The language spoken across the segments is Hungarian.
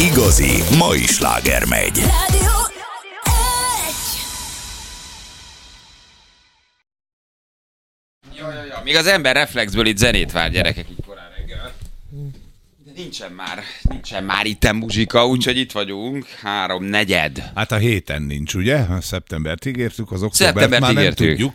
igazi mai sláger megy. Még az ember reflexből itt zenét vár, gyerekek, így korán reggel. De nincsen már itten muzsika, úgyhogy itt vagyunk, 3/4. Hát a héten nincs, ugye? A szeptembert ígértük, az októbert már nem tudjuk.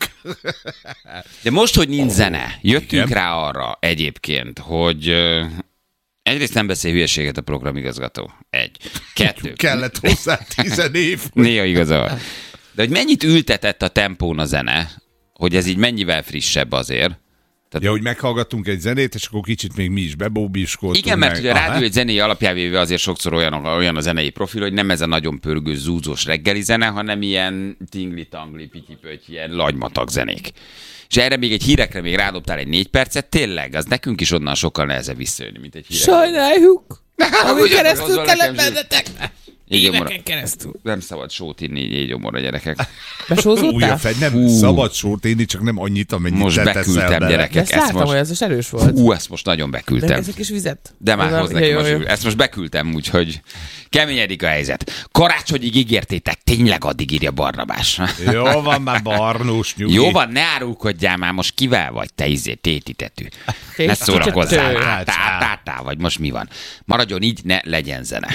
De most, hogy nincs zene, jöttünk rá arra egyébként, hogy egyrészt nem beszél hülyeséget a programigazgató. 1. 2. Kellett hozzá 10 év. Néha igaza van. De hogy mennyit ültetett a tempón a zene, hogy ez így mennyivel frissebb azért. Tehát... Ja, hogy meghallgattunk egy zenét, és akkor kicsit még mi is bebóbiskoltunk. Igen, mert ugye a rádió egy zenei alapjávéve azért sokszor olyan a zenei profil, hogy nem ez a nagyon pörgő, zúzós reggeli zene, hanem ilyen tingli-tangli, pityi-pöty, ilyen lagymatag zenék. És erre még egy hírekre még rádobtál egy 4 percet, tényleg, az nekünk is onnan sokkal nehezebb visszajönni, mint egy hírekre. Sajnáljuk, amit keresztül kellett bennetek. Éveken keresztül. Nem szabad sót inni így gyomorra, gyerekek. Besózódtál? Nem szabad sót inni, csak nem annyit, amennyit most beküldtem, gyerekek. Ezt láttam, hogy ez most erős volt. Ezt most nagyon beküldtem. De ezek is vizet. De már hoz nekem ezt most beküldtem, úgyhogy keményedik a helyzet. Karácsonyig ígértétek, tényleg addig írja Barnabás. Jó van már, Barnós, nyugi. Jó van, ne árulkodjál már, most kivel vagy, te tétitetű. Ne szórakozzál, vagy most mi van. Maradjon így, ne legyen zene.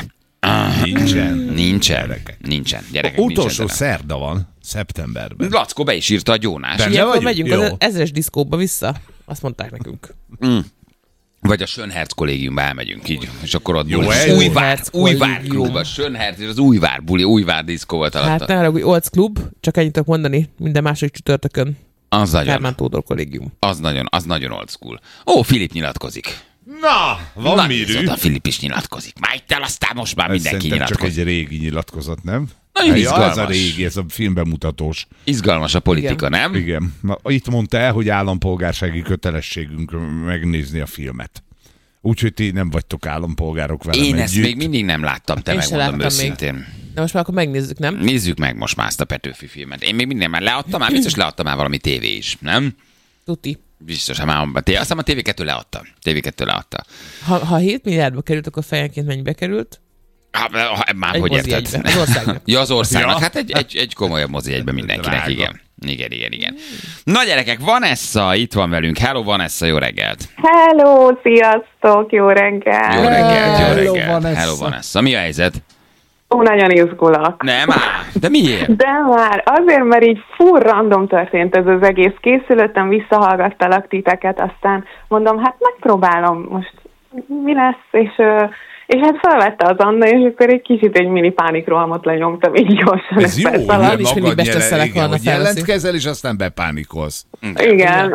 Nincsen. Gyerekek, utolsó szerda van, szeptemberben. Lackó be is írta a gyónás. Ilyenkor megyünk az 1000-es diszkóba vissza. Azt mondták nekünk. Vagy a Schönherz kollégiumba elmegyünk így, és akkor ott Újvár klub, a Schönherz és az Újvár buli, Újvár diszkó volt alatta. Hát ne haragudj, Olc klub, csak ennyit tudok mondani, minden második csütörtökön. Az nagyon. Kármán Tódor kollégium. Az nagyon old school. Ó, Filip nyilatkozik. Na, van mirű. A Filip is nyilatkozik. Már itt el, aztán most már mindenki nyilatkozik. Csak egy régi nyilatkozat, nem? Nagyon izgalmas. Ez a régi, ez a filmbemutatós. Izgalmas a politika, igen. Nem? Igen. Na, itt mondta el, hogy állampolgársági kötelességünk megnézni a filmet. Úgyhogy ti nem vagytok állampolgárok velem Én együtt. ezt még mindig nem láttam, te megmondom őszintén. Még. De most már akkor megnézzük, nem? Nézzük meg most már ezt a Petőfi filmet. Én még minden már leadtam, biztos leadtam már valami tévé is, nem? Tuti. Biztos, azt hiszem a TV2 leadta. Ha 7 milliárdba került, akkor fejenként mennyibe került? Már hogy érted? Az országnak. Ja, az országnak. Hát egy komolyabb mozi egyben mindenkinek, igen. Igen. Na gyerekek, Vanessa itt van velünk. Hello Vanessa, jó reggelt. Hello, sziasztok, jó reggelt. Jó reggelt. Vanessa. Hello Vanessa. Mi a helyzet? Nagyon izgulok. Nem áll. De miért? De már azért, mert így full random történt ez az egész. Készülöttem, visszahallgattalak titeket, aztán mondom, hát megpróbálom most, mi lesz, és hát felvette az Anna, és akkor egy kicsit egy mini pánikrohamot lenyomtam, így gyorsan. Ez jó, hogy magad jelentkezel, és aztán bepánikolsz. Igen.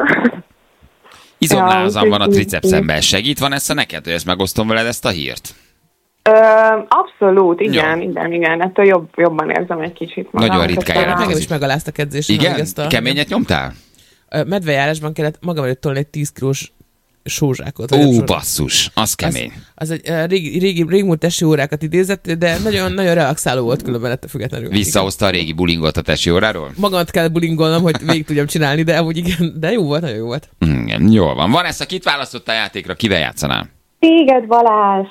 Izomlázam van a tricepszemben. Segít van ezt neked, hogy ezt megosztom veled ezt a hírt? Abszolút, igen. Ettől jobban érzem egy kicsit magam. Nagyon ritkán jelentkezik. Nekem is megaláztak edzésen. Igen? Keményet nyomtál? Medvejárásban kellett magam előtt tolni egy 10 kilós sózsákot. Basszus, az kemény. Az egy régmúlt testi órákat idézett, de nagyon, nagyon relaxáló volt különben ettől függetlenül. Visszahozta a régi bulingot a testi óráról? Magamat kell bulingolnom, hogy végig tudjam csinálni, de amúgy igen, de jó volt, nagyon jó volt. Igen, jól van. Vanessa, kit választottál a játékra? Kivel játszanál? Téged, Balázs!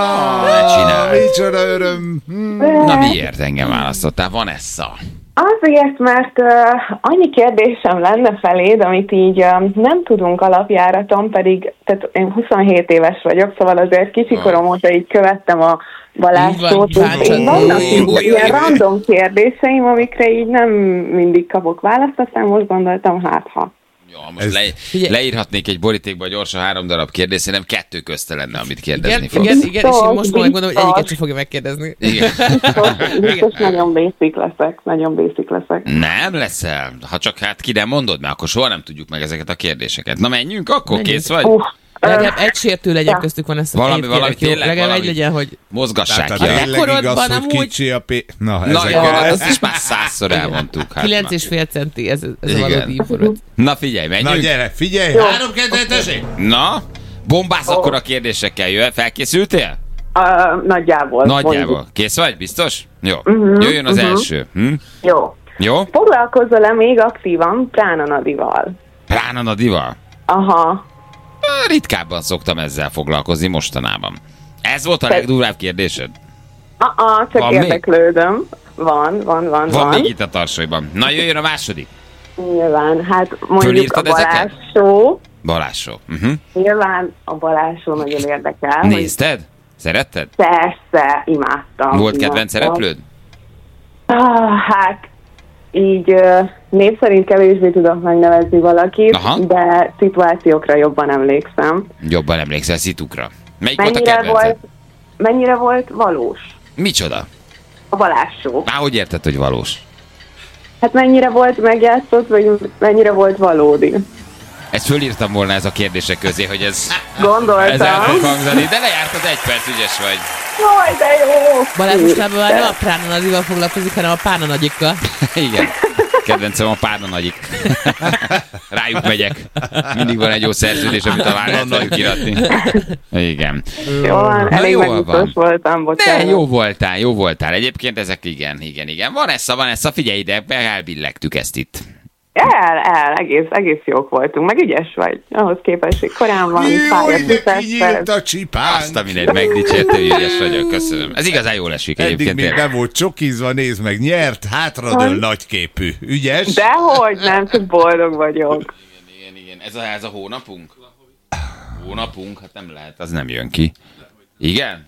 Micsoda öröm! Na miért engem választottál? Vanessa? Azért, mert annyi kérdésem lenne feléd, amit így nem tudunk alapjáraton, pedig tehát én 27 éves vagyok, szóval azért kicsi-korom óta így követtem a Balázsot. Vannak ilyen random kérdéseim, amikre így nem mindig kapok választ, aztán most gondoltam, hát ha. Jó, most leírhatnék egy borítékba gyorsan 3 darab kérdést, nem 2 közte lenne, amit kérdezni fogsz. Igen, és én most megmondom, hogy egyiket sem fogja megkérdezni. Igen. Biztos nagyon basic leszek. Nem leszel. Ha csak hát ki nem mondod, mert akkor soha nem tudjuk meg ezeket a kérdéseket. Na menjünk, akkor kész vagy? Legalább egy sértő legyen köztük, van ezt a valami tényleg, legalább egy legyen, hogy mozgassák ki. Tényleg igaz, hogy kicsi a Na, ezt is már 100-szor elmondtuk. 9,5 centi, ez a valódi információ. Na figyelj, menjünk. Na gyere, figyelj! 3, 2, tessék! Na, bombász akkor a kérdésekkel, jöjjön. Felkészültél? Nagyjából. Kész vagy? Biztos? Jó. Jöjjön az első. Jó. Foglalkozol-e még aktívan Prána Nadival? Prána Nadival? Aha. Ritkábban szoktam ezzel foglalkozni mostanában. Ez volt a legdurvább kérdésed? Csak Van még? érdeklődöm. Van. Még itt a tarsolyban. Na, jöjjön a második. Nyilván, hát mondjuk Fölírtad a ezeket? Balázs Show. Balázs Show. Uh-huh. Nyilván a Balázs Show nagyon érdekel. Nézted? Szeretted? Persze, imádtam. Volt kedvenc szereplőd? Hát, így név szerint kevésbé tudok megnevezni valakit, Aha. de szituációkra jobban emlékszem. Jobban emlékszel szitukra. Melyik volt a kedvenced? Mennyire volt valós Micsoda? a Balázs Show? Hogy érted, hogy valós? Hát mennyire volt megjátszott, vagy mennyire volt valódi? Ezt fölírtam volna ez a kérdések közé, hogy ez el Gondoltam. fog hangzani, de lejárt az 1 perc, ügyes vagy. Jaj, de jó! Balázs mostában már nem a Prána Nagyival foglalkozik, hanem a Pána Nagyikkal. Igen. Kedvencem a Párna Nagyik. Rájuk megyek. Mindig van egy jó szerződés, amit talán lehet velük iratni. Igen. Jó van, Na, elég jól megbiztos van. voltam, De bocsánat. jó voltál. Egyébként ezek igen. Van essa, figyelj ide, elbillegtük ezt itt. Egész jók voltunk, meg ügyes vagy. Ahhoz képest, hogy korán van, Kinyílt a csipánk. Azt a mindegy, megdicsérte, hogy ügyes vagyok, köszönöm. Ez igazán jól esik Eddig egyébként. még tényleg. nem volt csokizva, nézd meg, nyert, hátradől nagyképű. Ügyes? Dehogy nem, csak boldog vagyok. Igen. Ez a hónapunk? Hónapunk? Hát nem lehet, az nem jön ki. Igen?